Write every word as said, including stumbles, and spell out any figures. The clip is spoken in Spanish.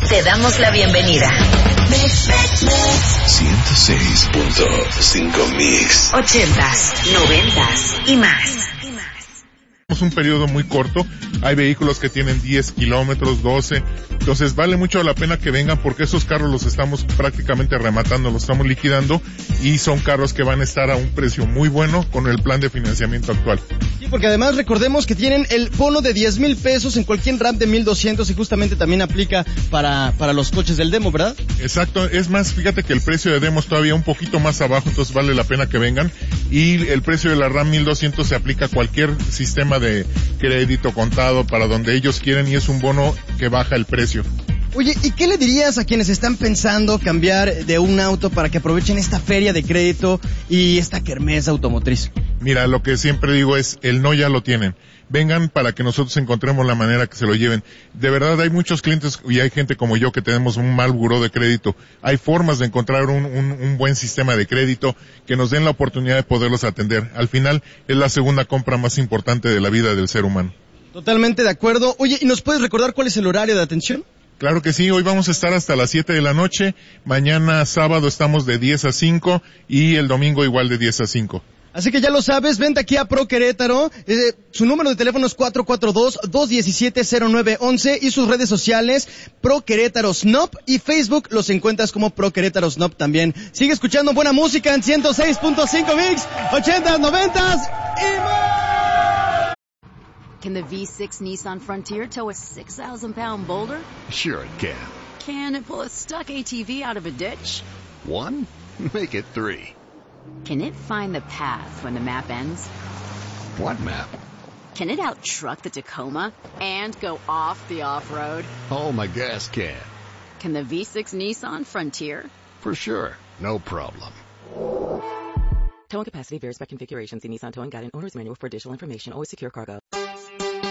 Te damos la bienvenida. ciento seis punto cinco Mix. Ochentas, noventas y más. Es un periodo muy corto, hay vehículos que tienen diez kilómetros, doce, entonces vale mucho la pena que vengan porque esos carros los estamos prácticamente rematando, los estamos liquidando y son carros que van a estar a un precio muy bueno con el plan de financiamiento actual. Sí, porque además recordemos que tienen el bono de diez mil pesos en cualquier RAM de mil doscientos y justamente también aplica para, para los coches del demo, ¿verdad? Exacto, es más, fíjate que el precio de demo es todavía un poquito más abajo, entonces vale la pena que vengan y el precio de la RAM mil doscientos se aplica a cualquier sistema de crédito contado para donde ellos quieren y es un bono que baja el precio. Oye, ¿y qué le dirías a quienes están pensando cambiar de un auto para que aprovechen esta feria de crédito y esta kermés automotriz? Mira, lo que siempre digo es, el no ya lo tienen. Vengan para que nosotros encontremos la manera que se lo lleven. De verdad hay muchos clientes y hay gente como yo que tenemos un mal buró de crédito. Hay formas de encontrar un, un, un buen sistema de crédito que nos den la oportunidad de poderlos atender. Al final es la segunda compra más importante de la vida del ser humano. Totalmente de acuerdo. Oye, ¿y nos puedes recordar cuál es el horario de atención? Claro que sí, hoy vamos a estar hasta las siete de la noche, mañana sábado estamos de diez a cinco y el domingo igual de diez a cinco. Así que ya lo sabes, vente aquí a Pro Querétaro, eh, su número de teléfono es cuatro cuatro dos, dos uno siete, cero nueve uno uno y sus redes sociales, Pro Querétaro Snop y Facebook los encuentras como Pro Querétaro Snop también. Sigue escuchando buena música en ciento seis punto cinco Mix, ochentas, noventas y más. Can the V six Nissan Frontier tow a six thousand pound boulder? Sure it can. Can it pull a stuck A T V out of a ditch? One? Make it three. Can it find the path when the map ends? What map? Can it out-truck the Tacoma and go off the off-road? Oh, my gas can. Can the V six Nissan Frontier? For sure. No problem. Towing capacity varies by configuration. See Nissan Towing Guide and Owner's Manual for additional information. Always secure cargo.